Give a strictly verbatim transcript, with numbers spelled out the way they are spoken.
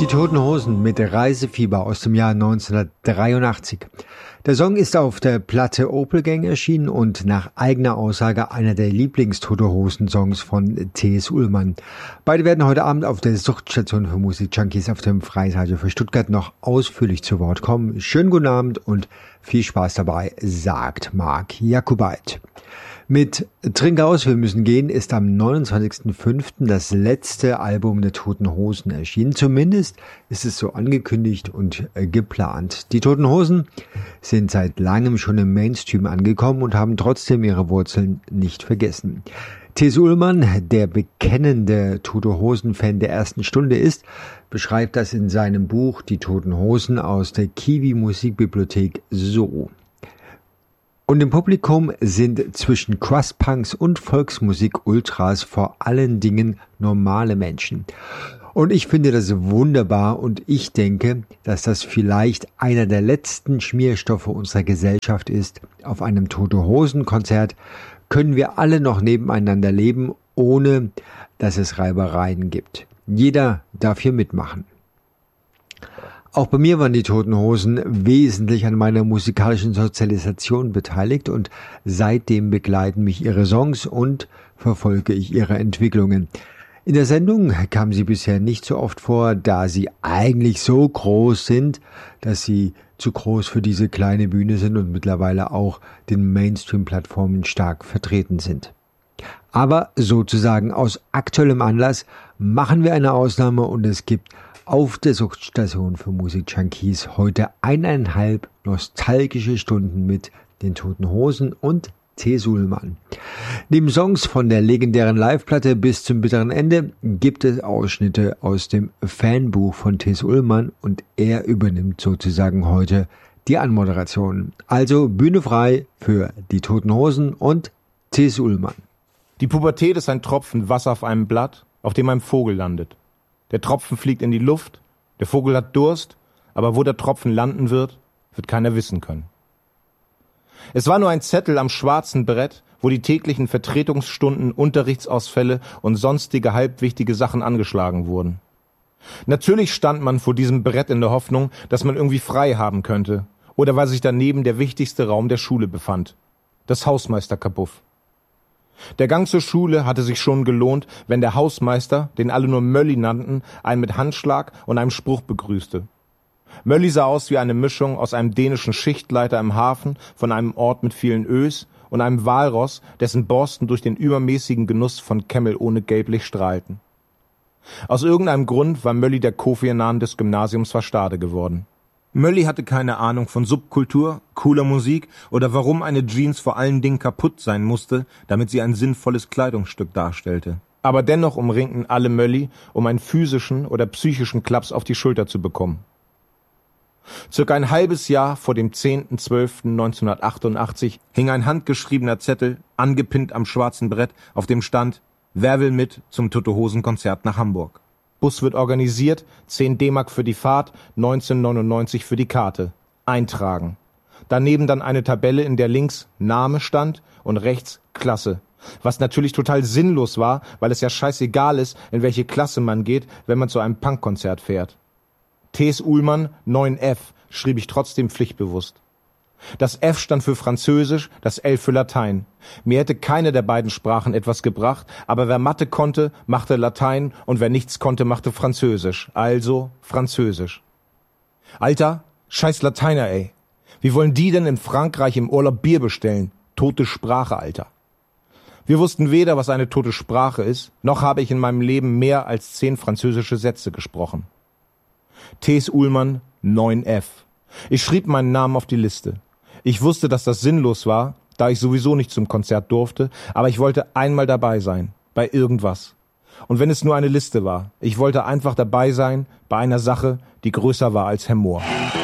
Die Toten Hosen mit Reisefieber aus dem Jahr neunzehnhundertdreiundachtzig. Der Song ist auf der Platte Opel-Gang erschienen und nach eigener Aussage einer der Lieblings-Tote Hosen-Songs von T S. Ullmann. Beide werden heute Abend auf der Suchtstation für Musik-Junkies auf dem Freiradio für Stuttgart noch ausführlich zu Wort kommen. Schönen guten Abend und viel Spaß dabei, sagt Marc Jakubait. Mit Trink aus, wir müssen gehen ist am neunundzwanzigsten fünften das letzte Album der Toten Hosen erschienen. Zumindest ist es so angekündigt und äh, geplant. Die Toten Hosen sind seit langem schon im Mainstream angekommen und haben trotzdem ihre Wurzeln nicht vergessen. T S. Ullmann, der bekennende Tote Hosen-Fan der ersten Stunde ist, beschreibt das in seinem Buch Die Toten Hosen aus der Kiwi Musikbibliothek so. Und im Publikum sind zwischen Crustpunks und Volksmusik-Ultras vor allen Dingen normale Menschen. Und ich finde das wunderbar und ich denke, dass das vielleicht einer der letzten Schmierstoffe unserer Gesellschaft ist. Auf einem Tote-Hosen-Konzert können wir alle noch nebeneinander leben, ohne dass es Reibereien gibt. Jeder darf hier mitmachen. Auch bei mir waren die Toten Hosen wesentlich an meiner musikalischen Sozialisation beteiligt und seitdem begleiten mich ihre Songs und verfolge ich ihre Entwicklungen. In der Sendung kamen sie bisher nicht so oft vor, da sie eigentlich so groß sind, dass sie zu groß für diese kleine Bühne sind und mittlerweile auch den Mainstream-Plattformen stark vertreten sind. Aber sozusagen aus aktuellem Anlass machen wir eine Ausnahme und es gibt auf der Suchtstation für Musik-Junkies heute eineinhalb nostalgische Stunden mit den Toten Hosen und T S. Ullmann. Neben Songs von der legendären Live-Platte bis zum bitteren Ende gibt es Ausschnitte aus dem Fanbuch von T S. Ullmann und er übernimmt sozusagen heute die Anmoderation. Also Bühne frei für die Toten Hosen und T S. Ullmann. Die Pubertät ist ein Tropfen Wasser auf einem Blatt, auf dem ein Vogel landet. Der Tropfen fliegt in die Luft, der Vogel hat Durst, aber wo der Tropfen landen wird, wird keiner wissen können. Es war nur ein Zettel am schwarzen Brett, wo die täglichen Vertretungsstunden, Unterrichtsausfälle und sonstige halbwichtige Sachen angeschlagen wurden. Natürlich stand man vor diesem Brett in der Hoffnung, dass man irgendwie frei haben könnte, oder weil sich daneben der wichtigste Raum der Schule befand, das Hausmeisterkabuff. Der Gang zur Schule hatte sich schon gelohnt, wenn der Hausmeister, den alle nur Mölli nannten, einen mit Handschlag und einem Spruch begrüßte. Mölli sah aus wie eine Mischung aus einem dänischen Schichtleiter im Hafen, von einem Ort mit vielen Ös und einem Walross, dessen Borsten durch den übermäßigen Genuss von Kemmel ohne gelblich strahlten. Aus irgendeinem Grund war Mölli der Kofi Annan des Gymnasiums Verstade geworden. Mölli hatte keine Ahnung von Subkultur, cooler Musik oder warum eine Jeans vor allen Dingen kaputt sein musste, damit sie ein sinnvolles Kleidungsstück darstellte. Aber dennoch umringten alle Mölli, um einen physischen oder psychischen Klaps auf die Schulter zu bekommen. Circa ein halbes Jahr vor dem zehnten zwölften neunzehnhundertachtundachtzig hing ein handgeschriebener Zettel, angepinnt am schwarzen Brett, auf dem stand: Wer will mit zum Tote-Hosen-Konzert nach Hamburg? Bus wird organisiert, zehn D-Mark für die Fahrt, neunzehn neunundneunzig für die Karte. Eintragen. Daneben dann eine Tabelle, in der links Name stand und rechts Klasse. Was natürlich total sinnlos war, weil es ja scheißegal ist, in welche Klasse man geht, wenn man zu einem Punkkonzert fährt. T S. Ullmann, neun F, schrieb ich trotzdem pflichtbewusst. Das F stand für Französisch, das L für Latein. Mir hätte keine der beiden Sprachen etwas gebracht, aber wer Mathe konnte, machte Latein und wer nichts konnte, machte Französisch. Also Französisch. Alter, scheiß Lateiner, ey. Wie wollen die denn in Frankreich im Urlaub Bier bestellen? Tote Sprache, Alter. Wir wussten weder, was eine tote Sprache ist, noch habe ich in meinem Leben mehr als zehn französische Sätze gesprochen. T S. Ullmann, neun F. Ich schrieb meinen Namen auf die Liste. Ich wusste, dass das sinnlos war, da ich sowieso nicht zum Konzert durfte, aber ich wollte einmal dabei sein, bei irgendwas. Und wenn es nur eine Liste war, ich wollte einfach dabei sein, bei einer Sache, die größer war als Herr Mohr.